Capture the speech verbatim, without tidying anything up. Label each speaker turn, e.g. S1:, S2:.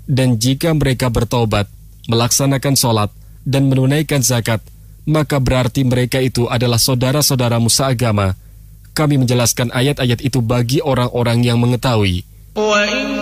S1: Dan jika mereka bertobat, melaksanakan sholat, dan menunaikan zakat, maka berarti mereka itu adalah saudara-saudaramu seagama. Kami menjelaskan ayat-ayat itu bagi orang-orang yang mengetahui.